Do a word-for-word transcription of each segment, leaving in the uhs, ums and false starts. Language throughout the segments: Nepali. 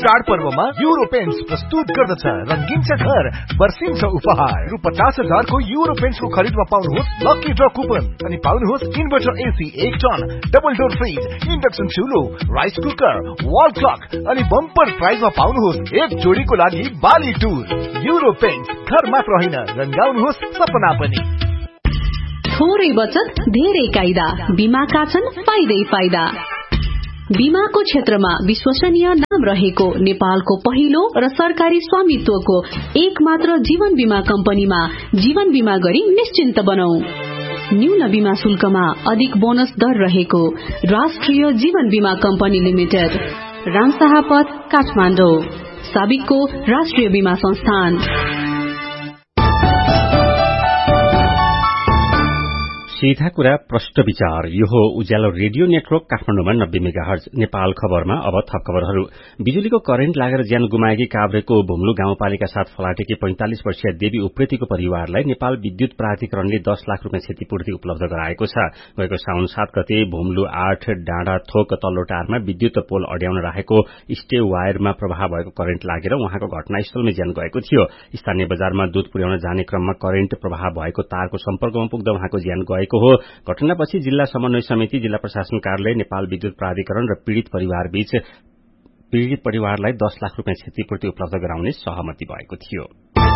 चाडपर्वमा युरो पेन्ट्स प्रस्तुत गर्दछ रंगीन छ घर वर्षिन्छ उपहार। रु पचास हजार को युरो पेन्ट्स को खरीदमा पाउनुहोस् लकी ड्र कुपन अनि पाउनुहोस् इन्भर्टर एसी एक ton, double door fridge, induction चुलो, rice cooker, wall clock अनि बम्पर प्राइजमा पाउनुहोस् एक जोडीको लागि बाली टुर। युरो पेन्ट्स घर मात्र होइन रंगाउनुहोस् सपना पनि। थोरै बचत धेरै कायदा, बीमाका छन् फाइदै फाइदा। बीमाको क्षेत्रमा विश्वसनीय नाम रहेको नेपालको पहिलो र सरकारी स्वामित्वको एक मात्र जीवन बीमा कम्पनीमा जीवन बीमा गरी निश्चिन्त बनौ। न्यून बीमा शुल्कमा अधिक बोनस दर रहेको राष्ट्रिय जीवन बीमा कम्पनी लिमिटेड, रामशाहपथ, काठमाडौँ। साबिकको राष्ट्रिय बीमा संस्थान। सीधा कुरा प्रष्ट विचार। यो हो उज्यालो रेडियो नेटवर्क काठमाडौँमा नब्बे मेगाहर्ज। नेपाल खबरमा अब थप खबरहरू। बिजुलीको करेन्ट लागेर ज्यान गुमाएकी काभ्रेको भुम्लु गाउँपालिका साथ फलाटेकी पैंतालिस वर्षीय देवी उप्रेतीको परिवारलाई नेपाल विद्युत प्राधिकरणले दस लाख रुपियाँ क्षतिपूर्ति उपलब्ध गराएको छ। गएको साउन सात गते भुम्लु आठ डाँडा थोक तल्लो टारमा विद्युत पोल अड्याउन राखेको स्टे वायरमा प्रवाह भएको करेन्ट लागेर उहाँको घटनास्थलमै ज्यान गएको थियो। स्थानीय बजारमा दूध पुर्याउन जाने क्रममा करेन्ट प्रवाह भएको तारको सम्पर्कमा पुग्दा उहाँको ज्यान गएको हो। घटनापछि जिल्ला समन्वय समिति, जिल्ला प्रशासन कार्यालय, नेपाल विद्युत प्राधिकरण र पीड़ित परिवार बीच पीड़ित परिवारलाई दस लाख रुपियाँ क्षतिपूर्ति उपलब्ध गराउने सहमति भएको थियो।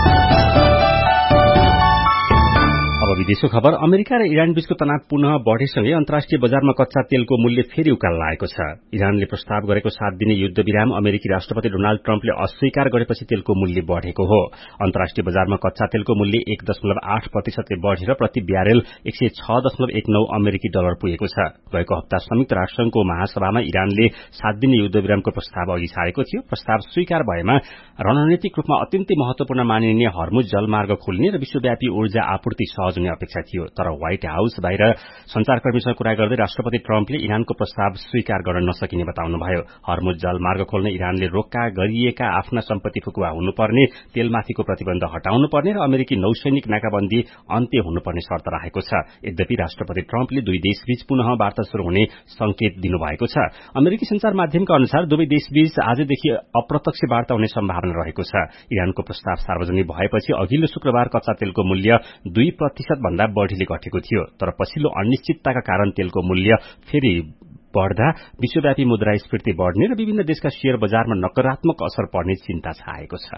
अब विदेशको खबर। अमेरिका र इरान बीचको तनाव पुनः बढ़ेसँगै अन्तर्राष्ट्रिय बजारमा कच्चा तेलको मूल्य फेरि उकालो लागेको छ। इरानले प्रस्ताव गरेको सात दिने युद्ध विराम अमेरिकी राष्ट्रपति डोनाल्ड ट्रम्पले अस्वीकार गरेपछि तेलको मूल्य बढ़ेको हो। अन्तर्राष्ट्रिय बजारमा कच्चा तेलको मूल्य एक दशमलव आठ प्रतिशतले बढ़ेर प्रति ब्यारेल एक सय छ दशमलव एक नौ अमेरिकी डलर पुगेको छ। गएको हप्ता संयुक्त राष्ट्रसंघको महासभामा इरानले सात दिने युद्ध विरामको प्रस्ताव अघि सारेको थियो। प्रस्ताव स्वीकार भएमा रणनीतिक रूपमा अत्यन्तै महत्वपूर्ण मानिने हर्मुज जलमार्ग खोल्ने र विश्वव्यापी ऊर्जा आपूर्ति सहज हुने अपेक्षा थियो। तर व्हाइट हाउस बाहिर संचारकर्मीसँग कुरा गर्दै राष्ट्रपति ट्रम्पले इरानको प्रस्ताव स्वीकार गर्न नसकिने बताउनुभयो। हर्मुज जलमार्ग खोल्न इरानले रोक्का गरिएका आफ्ना सम्पत्ति फुकुवा हुनुपर्ने, तेलमाथिको प्रतिबन्ध हटाउनुपर्ने र अमेरिकी नौसैनिक नाकाबन्दी अन्त्य हुनुपर्ने शर्त राखेको छ। यद्यपि राष्ट्रपति ट्रम्पले दुई देशबीच पुनः वार्ता शुरू हुने संकेत दिनुभएको छ। अमेरिकी संचार माध्यमका अनुसार दुवै देशबीच आजदेखि अप्रत्यक्ष वार्ता हुने सम्भावना रहेको छ। इरानको प्रस्ताव सार्वजनिक भएपछि अघिल्लो शुक्रबार कच्चा तेलको मूल्य दुई प्रतिशत भन्दा बढ़ीले घटेको थियो। तर पछिल्लो अनिश्चितताका कारण तेलको मूल्य फेरि बढ़दा विश्वव्यापी मुद्रास्फीति बढ़ने र विभिन्न देशका शेयर बजारमा नकारात्मक असर पर्ने चिन्ता छाएको छ।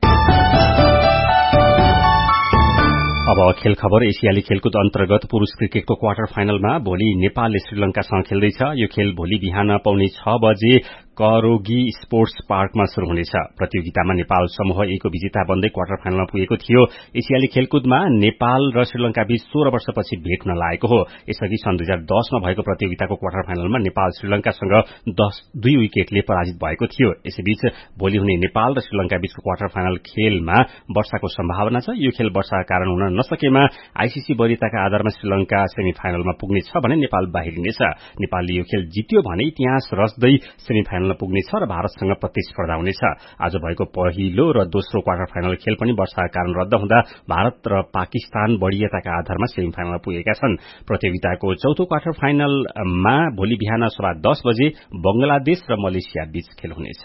अब खेल खबर। एसियाली खेलकुद अन्तर्गत पुरूष क्रिकेटको क्वार्टर फाइनलमा भोलि नेपालले श्रीलंकासँग खेल्दैछ। यो खेल भोलि बिहान पौने छ बजे करोगी स्पोर्ट्स पार्कमा शुरू हुनेछ। प्रतियोगितामा नेपाल समूह ए को विजेता बन्दै क्वार्टर फाइनलमा पुगेको थियो। एसियाली खेलकुदमा नेपाल र श्रीलंका बीच सोह्र वर्षपछि भेट हुन लागेको हो। यसअघि सन् दुई हजार दसमा भएको प्रतियोगिताको क्वार्टर फाइनलमा नेपाल श्रीलंकासँग दस दुई विकेटले पराजित भएको थियो। यसैबीच भोलि हुने नेपाल र श्रीलंका बीचको क्वार्टर फाइनल खेलमा वर्षाको सम्भावना छ। यो खेल वर्षाका कारण हुन नसकेमा आईसीसी वरियताका आधारमा श्रीलंका सेमी फाइनलमा पुग्नेछ भने नेपाल बाहिरिनेछ। नेपालले यो खेल जित्यो भने इतिहास रच्दै सेमी फाइनलमा पुग्नेछ र भारतसँग प्रतिस्पर्धा हुनेछ। आज भएको पहिलो र दोस्रो क्वार्टर फाइनल खेल पनि वर्षाका कारण रद्द हुँदा भारत र पाकिस्तान वरियताका आधारमा सेमी फाइनलमा पुगेका छन्। प्रतियोगिताको चौथो क्वार्टर फाइनलमा भोलि बिहान सवा दस बजे बंगलादेश र मलेसिया बीच खेल हुनेछ।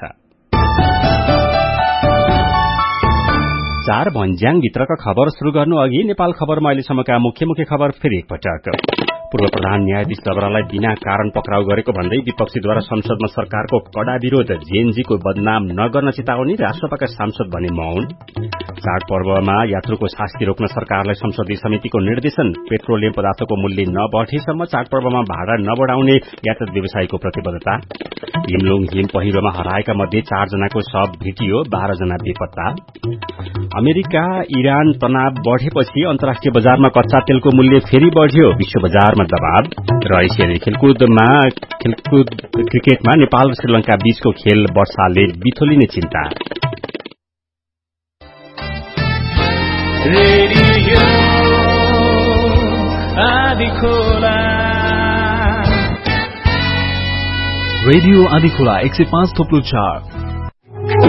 चार भन्ज्याङ भित्रका खबर शुरू गर्नु अघि नेपाल खबरमा अहिलेसम्मका मुख्य मुख्य खबर फेरि एकपटक। पूर्व प्रधान न्यायाधीश जबरालाई बिना कारण पक्राउ गरेको भन्दै विपक्षीद्वारा संसदमा सरकारको कड़ा विरोध, जेएनजीको बदनाम नगर्न चेतावनी, राष्ट्रपतिका सांसद भने मौन। चाडपर्वमा यात्रुको शास्ति रोक्न सरकारलाई संसदीय समितिको निर्देशन, पेट्रोलियम पदार्थको मूल्य नबढेसम्म चाडपर्वमा भाडा नबढाउने यातायात व्यवसायीको प्रतिबद्धता। हिमलुङ हिम पहिरोमा हराएका मध्ये चारजनाको शव भेटियो, बाह्र जना बेपत्ता। अमेरिका इरान तनाव बढ़ेपछि अन्तर्राष्ट्रिय बजारमा कच्चा तेलको मूल्य फेरि बढ़्यो, विश्व बजारमा दबाव। र एसियाली खेलकुदमा खेलकुद क्रिकेटमा नेपाल र श्रीलंका बीचको खेल वर्षाले बिथोलिने चिन्ता। रेडियो आदिखोला रेडियो आदिखोला एक सय पाँच थोप्लो चार